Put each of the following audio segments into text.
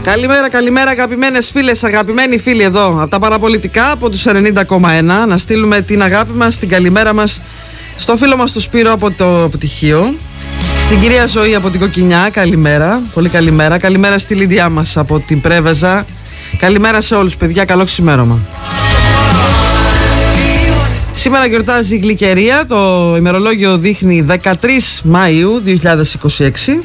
Καλημέρα, καλημέρα αγαπημένες φίλες, αγαπημένοι φίλοι εδώ από τα παραπολιτικά, από τους 90,1. Να στείλουμε την αγάπη μας, την καλημέρα μας στο φίλο μας του Σπύρο από το πτυχίο, στην κυρία Ζωή από την Κοκκινιά, καλημέρα, πολύ καλημέρα. Καλημέρα στη Λίδια μας από την Πρέβεζα. Καλημέρα σε όλους παιδιά, καλό ξημέρωμα. Σήμερα γιορτάζει η Γλυκερία, το ημερολόγιο δείχνει 13 Μαΐου 2026.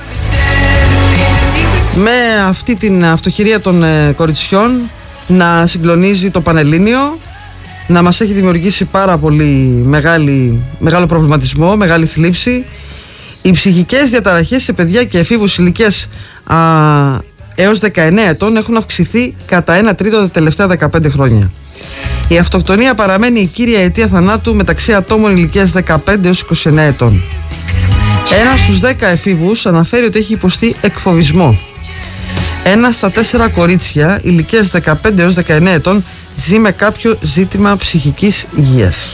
Με αυτή την αυτοχειρία των κοριτσιών να συγκλονίζει το Πανελλήνιο, να μας έχει δημιουργήσει πάρα πολύ μεγάλο προβληματισμό, μεγάλη θλίψη. Οι ψυχικές διαταραχές σε παιδιά και εφήβους ηλικίας έως 19 ετών έχουν αυξηθεί κατά 1/3 τα τελευταία 15 χρόνια. Η αυτοκτονία παραμένει η κύρια αιτία θανάτου μεταξύ ατόμων ηλικίας 15 έως 29 ετών. Ένας στους 10 εφήβους αναφέρει ότι έχει υποστεί εκφοβισμό. 1 στα 4 κορίτσια ηλικίας 15 έως 19 ετών ζει με κάποιο ζήτημα ψυχικής υγείας.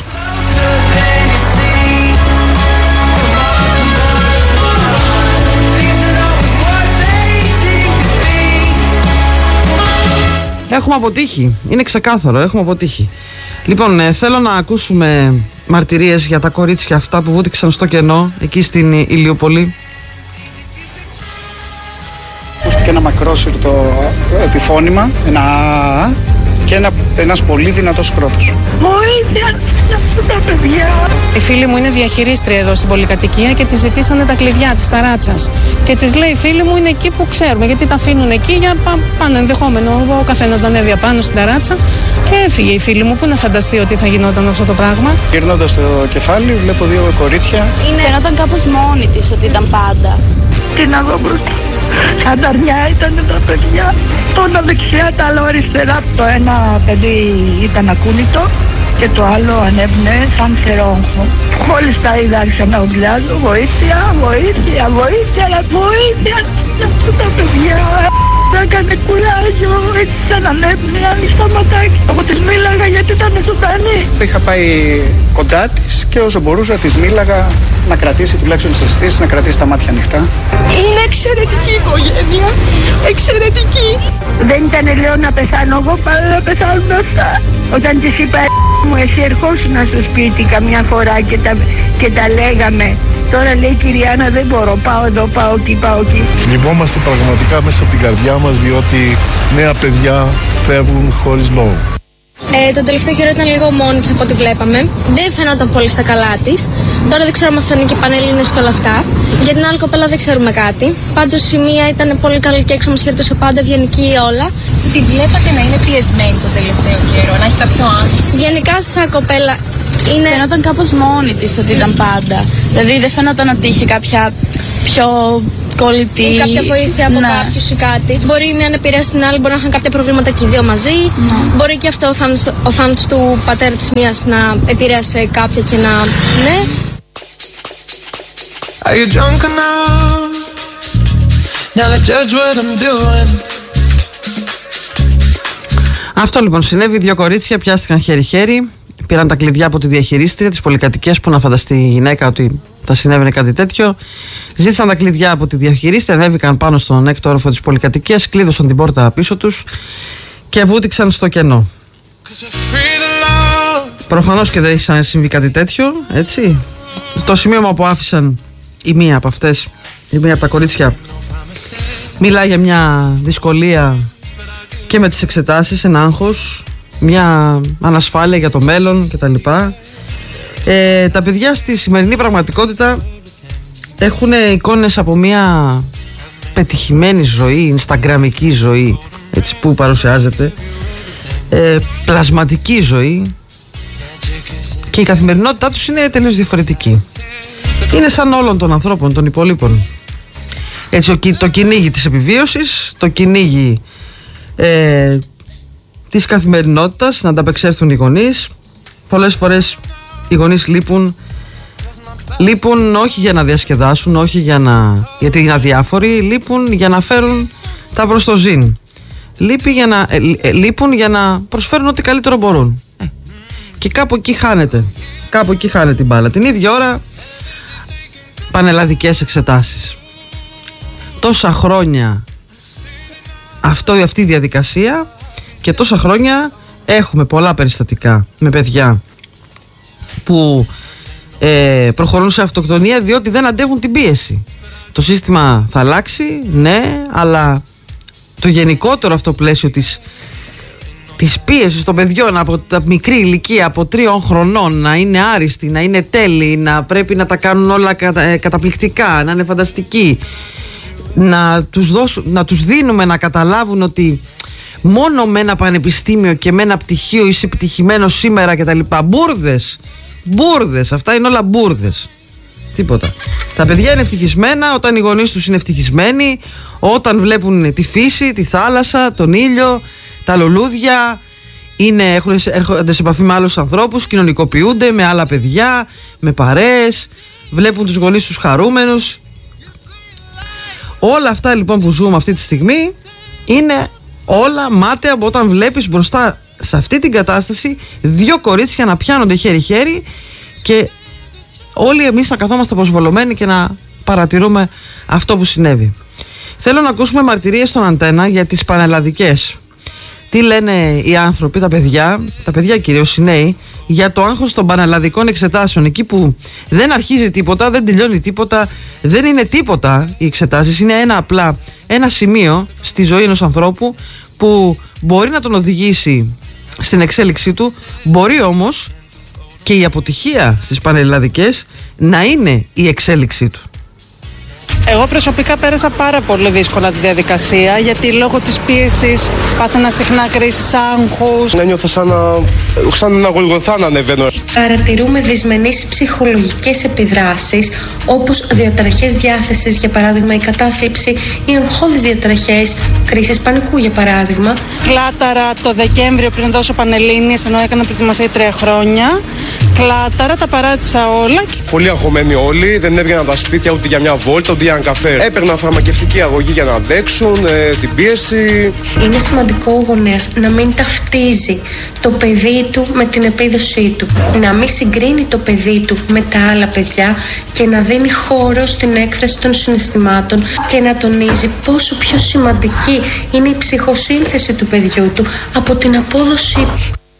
Έχουμε αποτύχει, είναι ξεκάθαρο, έχουμε αποτύχει. Λοιπόν, θέλω να ακούσουμε μαρτυρίες για τα κορίτσια αυτά που βούτυξαν στο κενό εκεί στην Ηλιούπολη. Ακούστηκε ένα μακρόσυρτο επιφώνημα, ένας πολύ δυνατός κρότος. Βοήθεια για αυτά τα παιδιά. Η φίλη μου είναι διαχειρίστρια εδώ στην πολυκατοικία και τη ζητήσανε τα κλειδιά της ταράτσας. Και της λέει: φίλη μου είναι εκεί που ξέρουμε, γιατί τα αφήνουν εκεί για πάνω ενδεχόμενο. Ο καθένας να ανέβει απάνω στην ταράτσα. Και έφυγε η φίλη μου. Πού να φανταστεί ότι θα γινόταν αυτό το πράγμα. Γυρνώντας στο κεφάλι, βλέπω 2 κορίτσια. Φαινόταν κάπως μόνη της ότι ήταν πάντα. Τι να δω μπροστά. Σαν τα αρνιά ήταν τα παιδιά. Το ένα δεξιά, τα άλλο αριστερά. Το ένα παιδί ήταν ακούνητο και το άλλο ανέβαινε σαν ξερόγχο. Μόλις τα είδα άρχισα να ογκλιάζω. Βοήθεια, βοήθεια, βοήθεια, βοήθεια για αυτά τα παιδιά. Να έκανε κουράγιο, έτσι σαν ανέβαινε, άνοιξε ματάκι. Εγώ της μίλαγα γιατί ήταν ζωντανή. Είχα πάει κοντά της και όσο μπορούσα της μίλαγα να κρατήσει τουλάχιστον τις αισθήσεις, να κρατήσει τα μάτια ανοιχτά. Είναι εξαιρετική οικογένεια, εξαιρετική. Δεν ήταν λέω να πεθάνω εγώ, παρά να πεθάνουν αυτά. Όταν της είπα μου εσύ ερχόσουν στο σπίτι καμιά φορά και τα λέγαμε. Τώρα λέει Κυριάννα δεν μπορώ, πάω εδώ, πάω εκεί, πάω εκεί. Λυπόμαστε πραγματικά μέσα από την καρδιά μας διότι νέα παιδιά φεύγουν χωρίς λόγο. Το τελευταίο καιρό ήταν λίγο μόνη της από ό,τι βλέπαμε. Δεν φαινόταν πολύ στα καλά της. Τώρα δεν ξέρω αν αυτό είναι και πανελλήνιες και όλα αυτά. Για την άλλη κοπέλα δεν ξέρουμε κάτι. Πάντως η μία ήταν πολύ καλή και έξω μας χαιρετούσε πάντα, ευγενική όλα. Τη βλέπατε να είναι πιεσμένη το τελευταίο καιρό, να έχει κάποιο άγχος? Γενικά σαν κοπέλα είναι... Φαινόταν κάπως μόνη της ότι ήταν πάντα. Δηλαδή δεν φαινόταν ότι είχε κάποια πιο κολλητή ή κάποια βοήθεια από κάποιους ή κάτι. Μπορεί η μία να επηρεάσει την άλλη, μπορεί να είχαν κάποια προβλήματα και οι δύο μαζί. Μπορεί και αυτό ο θάνατος του πατέρα της μίας να επηρέασε κάποια και να... Ναι. Are you drunk enough now to judge what I'm doing? Αυτό λοιπόν συνέβη, 2 κορίτσια πιάστηκαν χέρι-χέρι. Πήραν τα κλειδιά από τη διαχειρίστρια της πολυκατοικίας, που να φανταστεί η γυναίκα ότι θα συνέβαινε κάτι τέτοιο. Ζήτησαν τα κλειδιά από τη διαχειρίστρια, ανέβηκαν πάνω στον 6ο όροφο της πολυκατοικίας, κλείδωσαν την πόρτα πίσω τους και βούτυξαν στο κενό. Προφανώς και δεν είχε συμβεί κάτι τέτοιο, έτσι. Το σημείωμα που άφησαν η μία από αυτές, η μία από τα κορίτσια, μιλάει για μια δυσκολία και με τις εξετάσεις, ένα άγχος, μια ανασφάλεια για το μέλλον κτλ. Τα παιδιά στη σημερινή πραγματικότητα έχουν εικόνες από μια πετυχημένη ζωή, инстαγραμική ζωή, έτσι, που παρουσιάζεται, πλασματική ζωή, και η καθημερινότητά τους είναι τελείως διαφορετική. Είναι σαν όλων των ανθρώπων, των υπολείπων. Έτσι, το κυνήγι της επιβίωσης, το κυνήγι της καθημερινότητας, να ανταπεξέλθουν οι γονείς. Πολλές φορές οι γονείς λείπουν όχι για να διασκεδάσουν, όχι γιατί είναι αδιάφοροι, λείπουν για να φέρουν τα προστοζήν. Λείπουν για να προσφέρουν ό,τι καλύτερο μπορούν. Και κάπου εκεί χάνεται η μπάλα. Την ίδια ώρα πανελλαδικές εξετάσεις. Τόσα χρόνια αυτή η διαδικασία, και τόσα χρόνια έχουμε πολλά περιστατικά με παιδιά που προχωρούν σε αυτοκτονία διότι δεν αντέχουν την πίεση. Το σύστημα θα αλλάξει, ναι, αλλά το γενικότερο αυτό πλαίσιο της πίεσης των παιδιών από τα μικρή ηλικία, από 3 χρονών, να είναι άριστοι, να είναι τέλειοι, να πρέπει να τα κάνουν όλα καταπληκτικά, να είναι φανταστικοί, να τους δίνουμε να καταλάβουν ότι μόνο με ένα πανεπιστήμιο και με ένα πτυχίο είσαι επιτυχημένος σήμερα κτλ. Μπούρδες, αυτά είναι όλα μπούρδες. Τίποτα. Τα παιδιά είναι ευτυχισμένα όταν οι γονείς τους είναι ευτυχισμένοι, όταν βλέπουν τη φύση, τη θάλασσα, τον ήλιο, τα λουλούδια, έρχονται σε επαφή με άλλους ανθρώπους, κοινωνικοποιούνται με άλλα παιδιά, με παρέες, βλέπουν τους γονείς τους χαρούμενους. Όλα αυτά λοιπόν που ζούμε αυτή τη στιγμή είναι όλα μάταια από όταν βλέπεις μπροστά σε αυτή την κατάσταση 2 κορίτσια να πιάνονται χέρι-χέρι και όλοι εμείς να καθόμαστε αποσβολωμένοι και να παρατηρούμε αυτό που συνέβη. Θέλω να ακούσουμε μαρτυρίες στον Αντένα για τις πανελλαδικές. Τι λένε οι άνθρωποι, τα παιδιά κυρίως οι νέοι, για το άγχος των πανελλαδικών εξετάσεων. Εκεί που δεν αρχίζει τίποτα, δεν τελειώνει τίποτα, δεν είναι τίποτα οι εξετάσεις. Είναι ένα σημείο στη ζωή ενός ανθρώπου που μπορεί να τον οδηγήσει στην εξέλιξή του, μπορεί όμως και η αποτυχία στις πανελλαδικές να είναι η εξέλιξή του. Εγώ προσωπικά πέρασα πάρα πολύ δύσκολα τη διαδικασία, γιατί λόγω της πίεσης πάθαινα συχνά κρίσεις άγχους. Νιώθω σαν να γολγοθά να ανεβαίνω. Παρατηρούμε δυσμενείς ψυχολογικές επιδράσεις, όπως διαταραχές διάθεσης, για παράδειγμα η κατάθλιψη, ή αγχώδεις διαταραχές, κρίσεις πανικού για παράδειγμα. Κλάταρα το Δεκέμβριο πριν δώσω Πανελλήνιες, ενώ έκανα προετοιμασία 3 χρόνια. Κλάταρα, τα παράτησα όλα. Πολύ αγχωμένοι όλοι, δεν έβγαιναν τα σπίτια ούτε για μια βόλτα, ούτε για έναν καφέ. Έπαιρναν φαρμακευτική αγωγή για να αντέξουν την πίεση. Είναι σημαντικό ο γονέας να μην ταυτίζει το παιδί του με την επίδοσή του. Να μην συγκρίνει το παιδί του με τα άλλα παιδιά και να δίνει χώρο στην έκφραση των συναισθημάτων και να τονίζει πόσο πιο σημαντική είναι η ψυχοσύνθεση του παιδιού του από την απόδοσή του.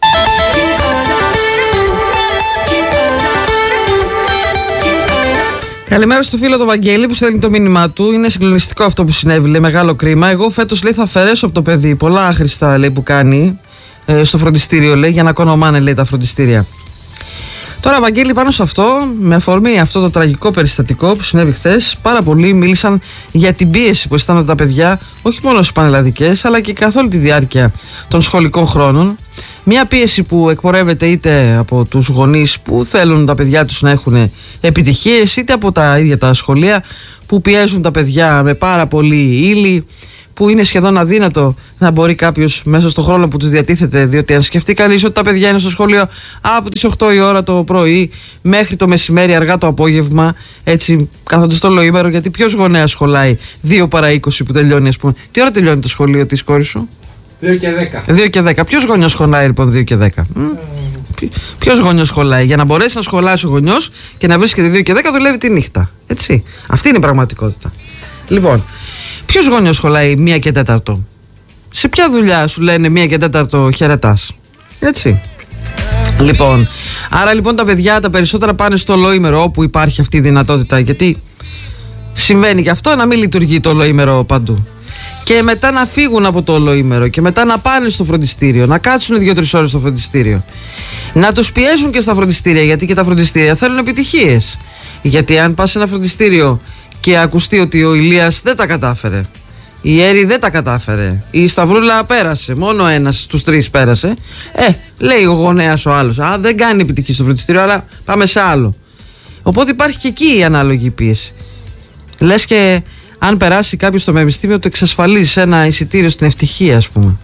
Καλημέρα στο φίλο του Βαγγέλη που στέλνει το μήνυμά του. Είναι συγκλονιστικό αυτό που συνέβη, λέει, μεγάλο κρίμα. Εγώ φέτος, λέει, θα αφαιρέσω από το παιδί πολλά άχρηστα, λέει, που κάνει στο φροντιστήριο, λέει, για να κονομάνε, λέει, τα φροντιστήρια. Τώρα, Βαγγέλη, πάνω σε αυτό, με αφορμή αυτό το τραγικό περιστατικό που συνέβη χθες, πάρα πολλοί μίλησαν για την πίεση που αισθάνονται τα παιδιά, όχι μόνο στις πανελλαδικές, αλλά και καθ' όλη τη διάρκεια των σχολικών χρόνων. Μια πίεση που εκπορεύεται είτε από τους γονείς που θέλουν τα παιδιά τους να έχουν επιτυχίες, είτε από τα ίδια τα σχολεία που πιέζουν τα παιδιά με πάρα πολύ ύλη, που είναι σχεδόν αδύνατο να μπορεί κάποιος μέσα στον χρόνο που τους διατίθεται, διότι αν σκεφτεί κανείς ότι τα παιδιά είναι στο σχολείο από τις 8 η ώρα το πρωί μέχρι το μεσημέρι αργά το απόγευμα, έτσι κάθονται στο ολοήμερο, γιατί ποιος γονέας σχολάει 2 παρά 20 που τελειώνει, ας πούμε. Τι ώρα τελειώνει το σχολείο της κόρης σου? 2 και 10. 2 και 10. Ποιος γονιός σχολάει λοιπόν 2 και 10? Ποιος γονιός σχολάει? Για να μπορέσει να σχολάσει ο γονιός και να βρίσκεται 2 και 10 δουλεύει τη νύχτα. Έτσι. Αυτή είναι η πραγματικότητα. Λοιπόν, ποιος γονιός σχολάει 1 και 4? Σε ποια δουλειά σου λένε 1 και 4 χαιρετάς? Έτσι. Λοιπόν, άρα λοιπόν τα παιδιά τα περισσότερα πάνε στο ολοήμερο όπου υπάρχει αυτή η δυνατότητα, γιατί συμβαίνει και αυτό να μην λειτουργεί το ολοήμερο παντού. Και μετά να φύγουν από το ολοήμερο και μετά να πάνε στο φροντιστήριο, να κάτσουν 2-3 ώρες στο φροντιστήριο. Να τους πιέσουν και στα φροντιστήρια, γιατί και τα φροντιστήρια θέλουν επιτυχίες. Γιατί αν πας σε ένα φροντιστήριο και ακουστεί ότι ο Ηλίας δεν τα κατάφερε, η Έρη δεν τα κατάφερε, η Σταυρούλα πέρασε, μόνο ένας στους 3 πέρασε, λέει ο γονέας ο άλλος, δεν κάνει επιτυχία στο φροντιστήριο, αλλά πάμε σε άλλο. Οπότε υπάρχει και εκεί η ανάλογη πίεση. Λες και αν περάσει κάποιος στο πανεπιστήμιο, το εξασφαλίζει ένα εισιτήριο στην ευτυχία, ας πούμε.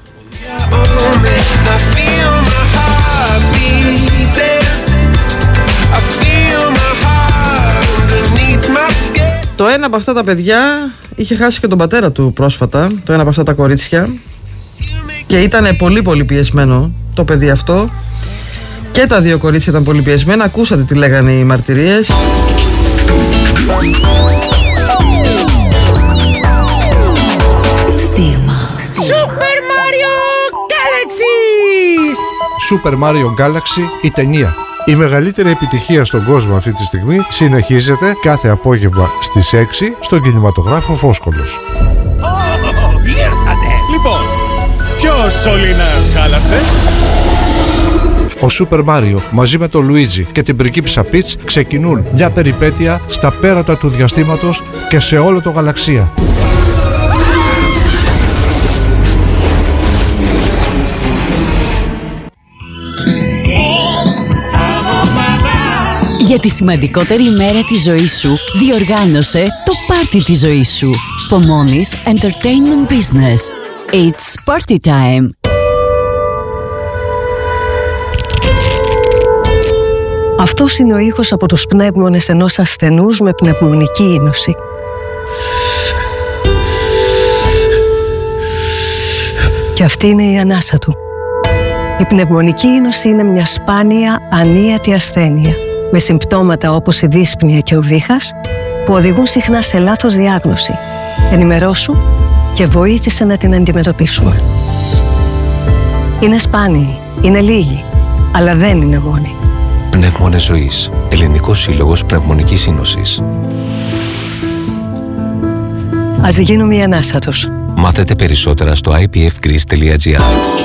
Το ένα από αυτά τα παιδιά είχε χάσει και τον πατέρα του πρόσφατα, το ένα από αυτά τα κορίτσια, και ήταν πολύ πολύ πιεσμένο το παιδί αυτό. Και τα 2 κορίτσια ήταν πολύ πιεσμένα. Ακούσατε τι λέγανε οι μαρτυρίες. Super Mario Galaxy! Super Mario Galaxy, η ταινία. Η μεγαλύτερη επιτυχία στον κόσμο αυτή τη στιγμή συνεχίζεται κάθε απόγευμα στις 6 στον κινηματογράφο Φόσκολος. Ήρθατε! Λοιπόν, ποιος σωλήνας χάλασε? Ο Super Mario μαζί με τον Luigi και την πριγκίπισσα Peach ξεκινούν μια περιπέτεια στα πέρατα του διαστήματος και σε όλο το γαλαξία. Για τη σημαντικότερη ημέρα της ζωής σου, διοργάνωσε το πάρτι της ζωής σου. Pomonis Entertainment Business. It's party time. Αυτός είναι ο ήχος από τους πνεύμονες ενός ασθενούς με πνευμονική είνωση. Και αυτή είναι η ανάσα του. Η πνευμονική είνωση είναι μια σπάνια, ανίατη ασθένεια, με συμπτώματα όπως η δύσπνοια και ο βήχας, που οδηγούν συχνά σε λάθος διάγνωση. Ενημερώσου και βοήθησε να την αντιμετωπίσουμε. Είναι σπάνιοι, είναι λίγοι, αλλά δεν είναι μόνοι. Πνεύμονες ζωής. Ελληνικός Σύλλογος Πνευμονικής Είνωσης. Ας γίνουμε η ανάσα τους. Μάθετε περισσότερα στο ipfgreece.gr.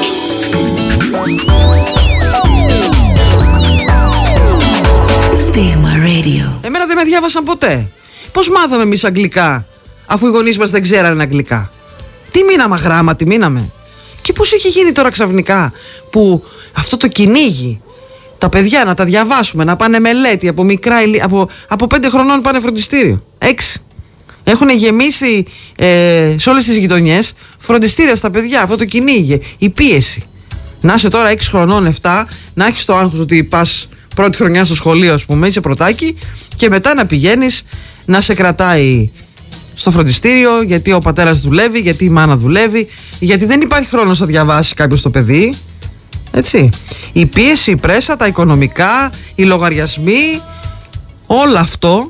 Στίγμα Radio. Εμένα δεν με διάβασαν ποτέ. Πώς μάθαμε εμείς αγγλικά, αφού οι γονείς μας δεν ξέρανε αγγλικά? Τι μείναμε αγράμματοι, μείναμε? Και πώς έχει γίνει τώρα ξαφνικά που αυτό το κυνήγι, τα παιδιά να τα διαβάσουμε, να πάνε μελέτη από μικρά, από 5 χρονών πάνε φροντιστήριο, 6. Έχουν γεμίσει σε όλες τις γειτονιές φροντιστήρια στα παιδιά, αυτό το κυνήγι, η πίεση. Να είσαι τώρα 6 χρονών, 7, να έχεις το άγχος ότι πας πρώτη χρονιά στο σχολείο, ας πούμε, είσαι πρωτάκι, και μετά να πηγαίνεις να σε κρατάει στο φροντιστήριο γιατί ο πατέρας δουλεύει, γιατί η μάνα δουλεύει, γιατί δεν υπάρχει χρόνος να διαβάσει κάποιος το παιδί. Έτσι. Η πίεση, η πρέσα, τα οικονομικά, οι λογαριασμοί, όλο αυτό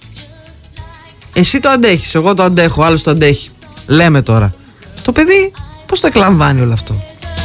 εσύ το αντέχεις, εγώ το αντέχω, άλλος το αντέχει. Λέμε τώρα. Το παιδί πώς το εκλαμβάνει όλο αυτό?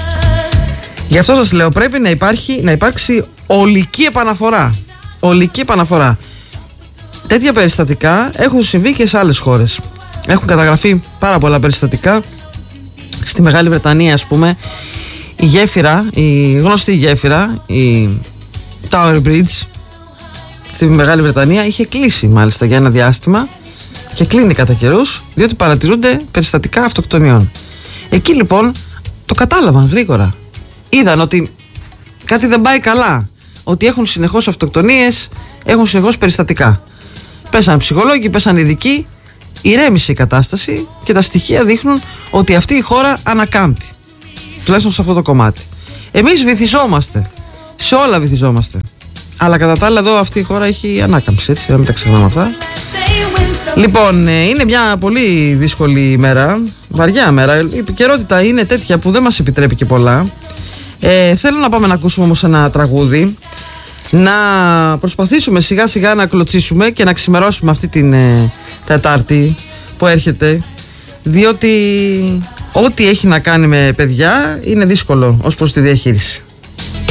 Γι' αυτό σας λέω, πρέπει να υπάρξει ολική επαναφορά. Ολική επαναφορά. Τέτοια περιστατικά έχουν συμβεί και σε άλλες χώρες. Έχουν καταγραφεί πάρα πολλά περιστατικά. Στη Μεγάλη Βρετανία, ας πούμε, η γέφυρα, η γνωστή γέφυρα, η Tower Bridge στη Μεγάλη Βρετανία είχε κλείσει μάλιστα για ένα διάστημα και κλείνει κατά καιρούς, διότι παρατηρούνται περιστατικά αυτοκτονιών. Εκεί λοιπόν το κατάλαβαν γρήγορα. Είδαν ότι κάτι δεν πάει καλά, ότι έχουν συνεχώς αυτοκτονίες, έχουν συνεχώς περιστατικά. Πέσαν ψυχολόγοι, πέσαν ειδικοί, ηρέμησε η κατάσταση και τα στοιχεία δείχνουν ότι αυτή η χώρα ανακάμπτει. Τουλάχιστον σε αυτό το κομμάτι. Εμείς βυθιζόμαστε. Σε όλα βυθιζόμαστε. Αλλά κατά τα άλλα εδώ αυτή η χώρα έχει ανάκαμψη, έτσι, να μην τα ξεχνάμε αυτά. Λοιπόν, είναι μια πολύ δύσκολη ημέρα, βαριά μέρα. Η επικαιρότητα είναι τέτοια που δεν μας επιτρέπει και πολλά. Θέλω να πάμε να ακούσουμε όμως ένα τραγούδι, να προσπαθήσουμε σιγά σιγά να κλωτσίσουμε και να ξημερώσουμε αυτή την Τετάρτη που έρχεται, διότι ό,τι έχει να κάνει με παιδιά είναι δύσκολο ως προς τη διαχείριση.